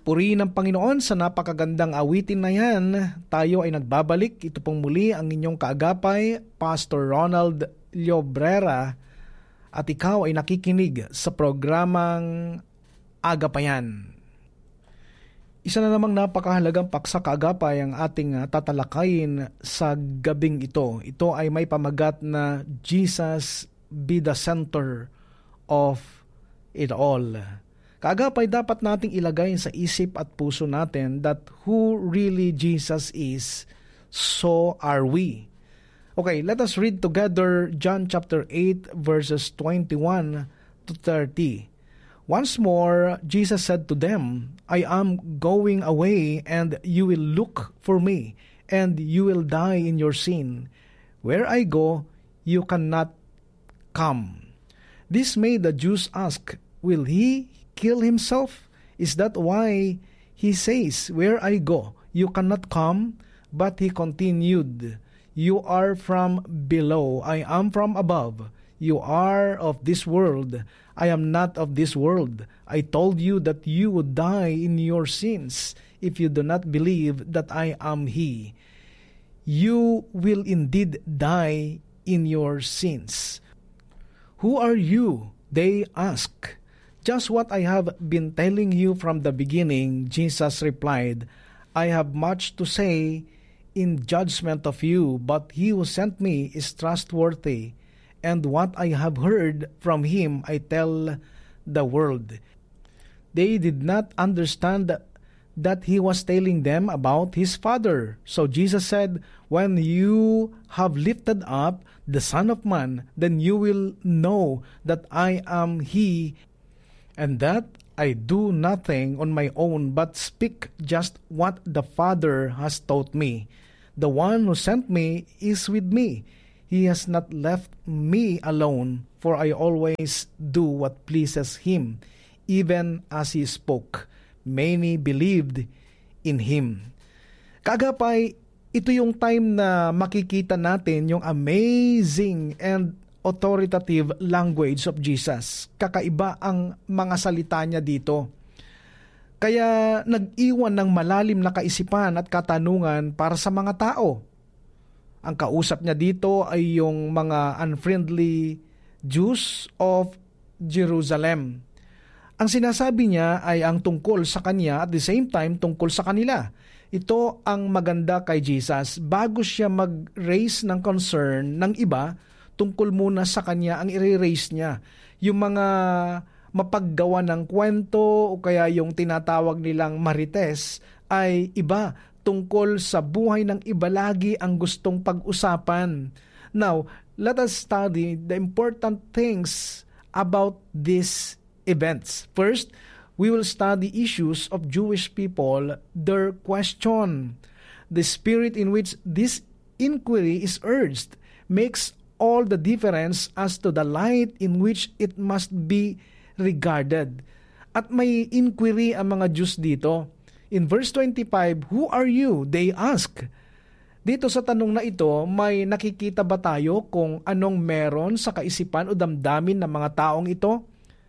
Purihin ng Panginoon sa napakagandang awitin na yan. Tayo ay nagbabalik. Ito pong muli ang inyong kaagapay, Pastor Ronald Llobrera. At ikaw ay nakikinig sa programang Agapayan. Isa na namang napakahalagang paksa kaagapay ang ating tatalakayin sa gabing ito. Ito ay may pamagat na Jesus be the center of it all. Kaagapay dapat nating ilagay sa isip at puso natin that who really Jesus is, so are we. Okay, let us read together John chapter 8 verses 21 to 30. Once more, Jesus said to them, I am going away and you will look for me and you will die in your sin. Where I go, you cannot come. This made the Jews ask, will he kill himself? Is that why he says, where I go, you cannot come? But he continued, you are from below, I am from above. You are of this world, I am not of this world. I told you that you would die in your sins if you do not believe that I am he. You will indeed die in your sins. Who are you? They ask. Just what I have been telling you from the beginning, Jesus replied, I have much to say in judgment of you, but he who sent me is trustworthy, and what I have heard from him I tell the world. They did not understand that he was telling them about his Father. So Jesus said, when you have lifted up the Son of Man, then you will know that I am he, and that I do nothing on my own, but speak just what the Father has taught me. The one who sent me is with me. He has not left me alone, for I always do what pleases him. Even as he spoke, many believed in him. Kagapay, ito yung time na makikita natin yung amazing and authoritative language of Jesus. Kakaiba ang mga salita niya dito. Kaya nag-iwan ng malalim na kaisipan at katanungan para sa mga tao. Ang kausap niya dito ay yung mga unfriendly Jews of Jerusalem. Ang sinasabi niya ay ang tungkol sa kanya at the same time tungkol sa kanila. Ito ang maganda kay Jesus. Bago siya mag-raise ng concern ng iba, tungkol muna sa kanya ang i-raise niya. Yung mga mapaggawa ng kwento o kaya yung tinatawag nilang marites ay iba. Tungkol sa buhay ng iba lagi ang gustong pag-usapan. Now, let us study the important things about these events. First, we will study issues of Jewish people, their question. The spirit in which this inquiry is urged makes all the difference as to the light in which it must be regarded. At may inquiry ang mga Jews dito. In verse 25, who are you? They ask. Dito sa tanong na ito, may nakikita ba tayo kung anong meron sa kaisipan o damdamin ng mga taong ito?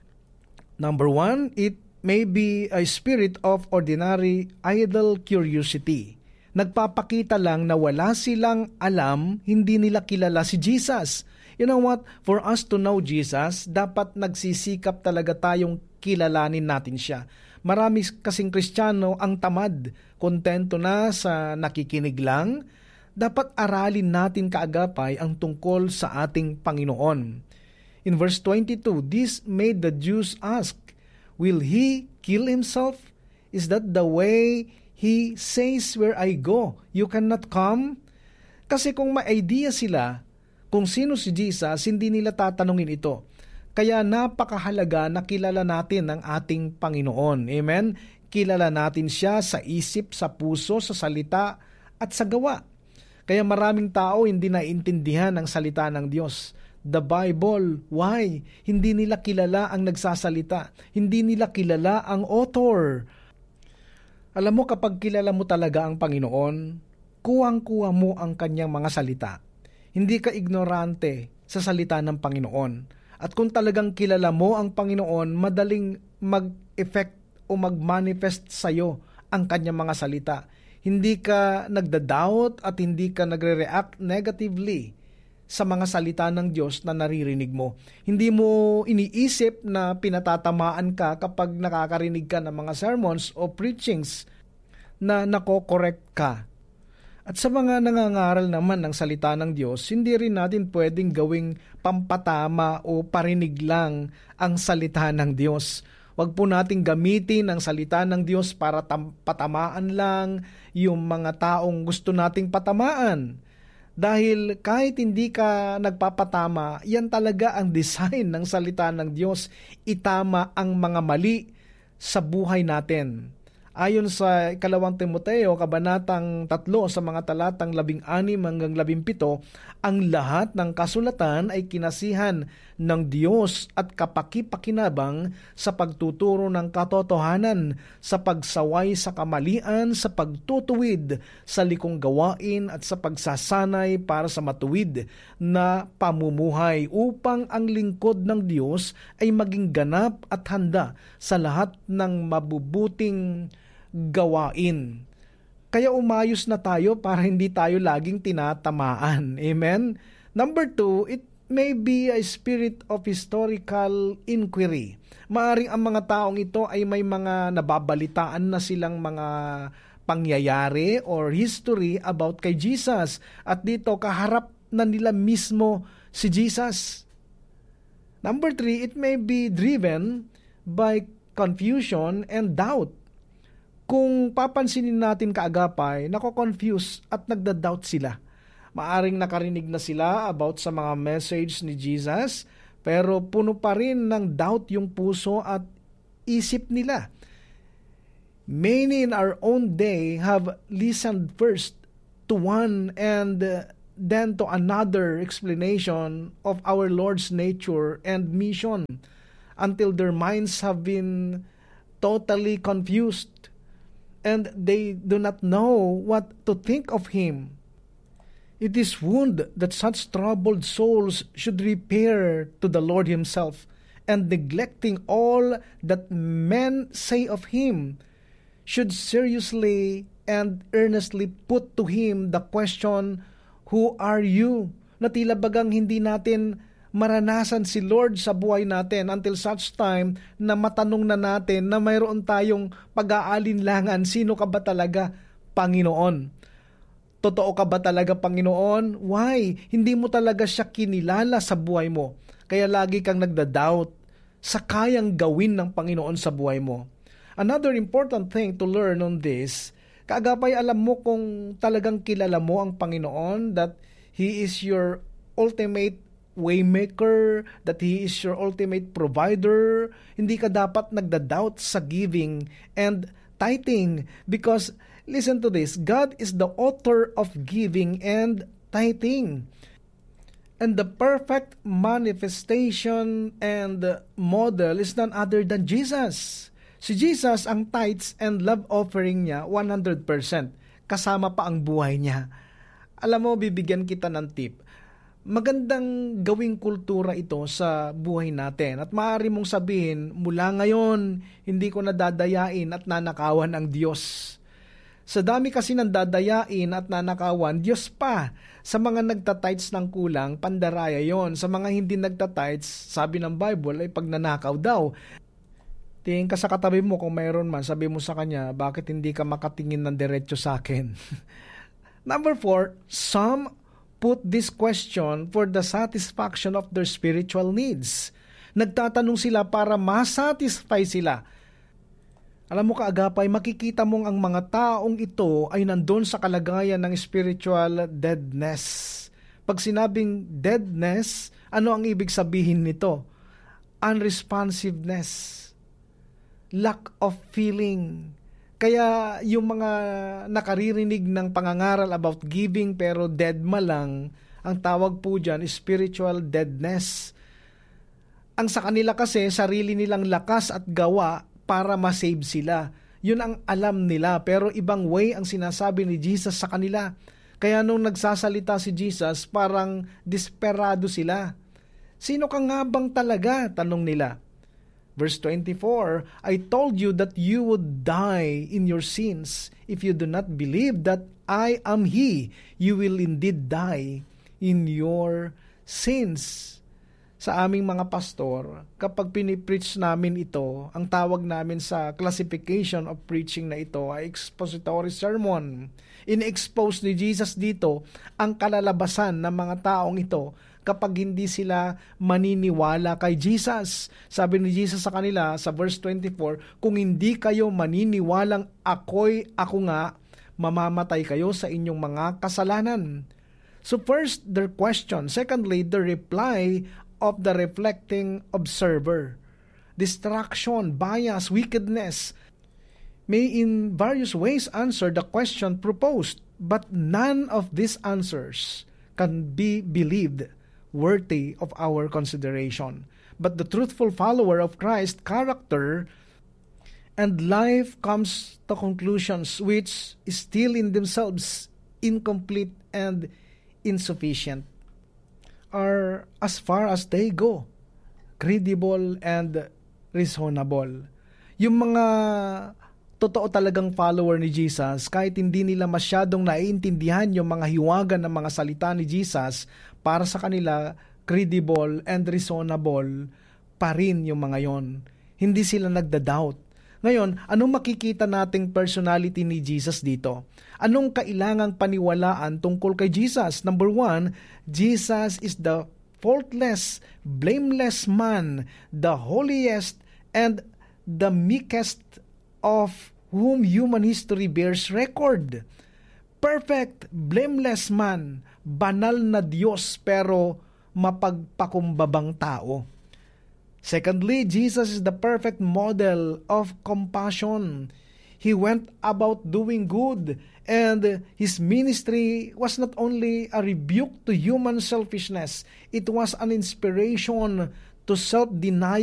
Number one, it may be a spirit of ordinary idle curiosity. Nagpapakita lang na wala silang alam, hindi nila kilala si Jesus. You know what? For us to know Jesus, dapat nagsisikap talaga tayong kilalanin natin siya. Marami kasing Kristiyano ang tamad, kontento na sa nakikinig lang. Dapat aralin natin kaagapay ang tungkol sa ating Panginoon. In verse 22, this made the Jews ask, will he kill himself? Is that the way he says, where I go, you cannot come? Kasi kung may idea sila kung sino si Jesus, hindi nila tatanungin ito. Kaya napakahalaga na kilala natin ang ating Panginoon. Amen? Kilala natin siya sa isip, sa puso, sa salita, at sa gawa. Kaya maraming tao hindi naiintindihan ang salita ng Diyos. The Bible, why? Hindi nila kilala ang nagsasalita. Hindi nila kilala ang author. Alam mo, kapag kilala mo talaga ang Panginoon, kuwang-kuwa mo ang kanyang mga salita. Hindi ka ignorante sa salita ng Panginoon. At kung talagang kilala mo ang Panginoon, madaling mag-effect o mag-manifest sa'yo ang kanyang mga salita. Hindi ka nagda-doubt at hindi ka nagre-react negatively sa mga salita ng Diyos na naririnig mo. Hindi mo iniisip na pinatatamaan ka kapag nakakarinig ka ng mga sermons o preachings na nako-correct ka. At sa mga nangangaral naman ng salita ng Diyos, hindi rin natin pwedeng gawing pampatama o parinig lang ang salita ng Diyos. Huwag po nating gamitin ang salita ng Diyos para patamaan lang yung mga taong gusto nating patamaan. Dahil kahit hindi ka nagpapatama, yan talaga ang design ng salita ng Diyos. Itama ang mga mali sa buhay natin. Ayon sa 2 Timoteo, Kabanatang 3, sa mga talatang 16 hanggang 17, ang lahat ng kasulatan ay kinasihan ng Diyos at kapaki-pakinabang sa pagtuturo ng katotohanan, sa pagsaway sa kamalian, sa pagtutuwid sa likong gawain at sa pagsasanay para sa matuwid na pamumuhay, upang ang lingkod ng Diyos ay maging ganap at handa sa lahat ng mabubuting gawain. Kaya umayos na tayo para hindi tayo laging tinatamaan. Amen? Number 2, it may be a spirit of historical inquiry. Maaring ang mga taong ito ay may mga nababalitaan na silang mga pangyayari or history about kay Jesus. At dito kaharap na nila mismo si Jesus. Number 3, it may be driven by confusion and doubt. Kung papansinin natin kaagapay, nako-confuse at nagda-doubt sila. Maaring nakarinig na sila about sa mga message ni Jesus, pero puno pa rin ng doubt yung puso at isip nila. Many in our own day have listened first to one and then to another explanation of our Lord's nature and mission until their minds have been totally confused and they do not know what to think of Him. It is wound that such troubled souls should repair to the Lord Himself, and neglecting all that men say of Him, should seriously and earnestly put to Him the question, "Who are you?" Na tila bagang hindi natin maranasan si Lord sa buhay natin until such time na matanong na natin na mayroon tayong pag-aalinlangan, sino ka ba talaga, Panginoon? Totoo ka ba talaga, Panginoon? Why? Hindi mo talaga siya kinilala sa buhay mo. Kaya lagi kang nagda-doubt sa kayang gawin ng Panginoon sa buhay mo. Another important thing to learn on this, kaagapay alam mo kung talagang kilala mo ang Panginoon, that He is your ultimate waymaker, that He is your ultimate provider. Hindi ka dapat nagda-doubt sa giving and tithing, because listen to this, God is the author of giving and tithing. And the perfect manifestation and model is none other than Jesus. Si Jesus, ang tithes and love offering niya 100%, kasama pa ang buhay niya. Alam mo, bibigyan kita ng tip. Magandang gawing kultura ito sa buhay natin. At maaari mong sabihin, mula ngayon, hindi ko nadadayain at nanakawan ang Diyos. Sa dami kasi ng dadayain at nanakawan, Diyos pa. Sa mga nagtatites ng kulang, pandaraya yon. Sa mga hindi nagtatites, sabi ng Bible, ay pagnanakaw daw. Tingin ka sa katabi mo kung mayroon man, sabi mo sa kanya, bakit hindi ka makatingin ng diretso sa akin? Number 4, some put this question for the satisfaction of their spiritual needs. Nagtatanong sila para masatisfy sila. Alam mo kaagapay, makikita mong ang mga taong ito ay nandun sa kalagayan ng spiritual deadness. Pag sinabing deadness, ano ang ibig sabihin nito? Unresponsiveness, lack of feeling. Kaya yung mga nakaririnig ng pangangaral about giving pero deadma lang, ang tawag po dyan is spiritual deadness. Ang sa kanila kasi, sarili nilang lakas at gawa para masave sila. Yun ang alam nila, pero ibang way ang sinasabi ni Jesus sa kanila. Kaya nung nagsasalita si Jesus, parang desperado sila. Sino ka nga bang talaga? Tanong nila. Verse 24, I told you that you would die in your sins. If you do not believe that I am He, you will indeed die in your sins. Sa aming mga pastor, kapag pinipreach namin ito, ang tawag namin sa classification of preaching na ito ay expository sermon. In-expose ni Jesus dito ang kalalabasan ng mga taong ito kapag hindi sila maniniwala kay Jesus. Sabi ni Jesus sa kanila sa verse 24, kung hindi kayo maniniwalang ako nga, mamamatay kayo sa inyong mga kasalanan. So first, their question. Secondly, the reply of the reflecting observer. Distraction, bias, wickedness may in various ways answer the question proposed, but none of these answers can be believed worthy of our consideration. But the truthful follower of Christ's character and life comes to conclusions which is still in themselves incomplete and insufficient, are as far as they go, credible and reasonable. Yung mga totoo talagang follower ni Jesus, kahit hindi nila masyadong naiintindihan yung mga hiwagan ng mga salita ni Jesus, para sa kanila, credible and reasonable pa rin yung mga yon. Hindi sila nagda-doubt. Ngayon, anong makikita nating personality ni Jesus dito? Anong kailangang paniwalaan tungkol kay Jesus? Number 1, Jesus is the faultless, blameless man, the holiest, and the meekest of whom human history bears record. Perfect, blameless man, banal na Diyos pero mapagpakumbabang tao. Secondly, Jesus is the perfect model of compassion. He went about doing good, and His ministry was not only a rebuke to human selfishness, it was an inspiration to self-denial